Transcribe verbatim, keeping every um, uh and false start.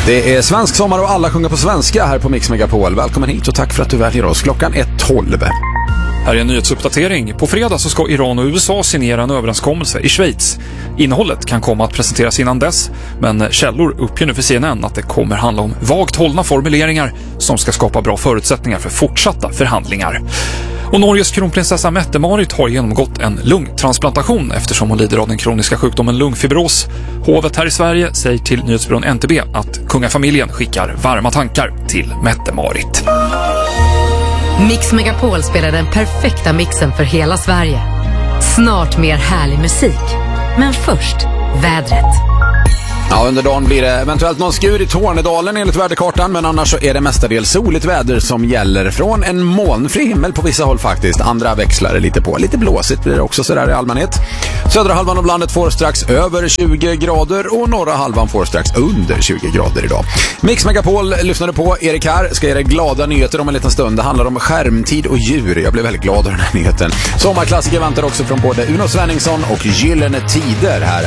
Det är svensk sommar och alla sjunger på svenska här på Mix Megapol. Välkommen hit och tack för att du väljer oss. Klockan är tolv. Här är en nyhetsuppdatering. På fredag så ska Iran och U S A signera en överenskommelse i Schweiz. Innehållet kan komma att presenteras innan dess, men källor uppger nu för C N N att det kommer handla om vagt hållna formuleringar som ska skapa bra förutsättningar för fortsatta förhandlingar. Och Norges kronprinsessa Mette-Marit har genomgått en lungtransplantation eftersom hon lider av den kroniska sjukdomen lungfibros. Hovet här i Sverige säger till nyhetsbyrån N T B att kungafamiljen skickar varma tankar till Mette-Marit. Mix Megapol spelar den perfekta mixen för hela Sverige. Snart mer härlig musik. Men först, vädret. Ja, under dagen blir det eventuellt någon skur i Tornedalen enligt väderkartan, men annars så är det mestadels soligt väder som gäller från en molnfri himmel på vissa håll faktiskt. Andra växlar lite på. Lite blåsigt blir det också sådär i allmänhet. Södra halvan av landet får strax över tjugo grader och norra halvan får strax under tjugo grader idag. Mix Megapol lyssnade på. Erik här ska ge dig glada nyheter om en liten stund. Det handlar om skärmtid och djur. Jag blev väldigt glad av den här nyheten. Sommarklassiker väntar också från både Uno Svenningsson och Gyllene Tider här.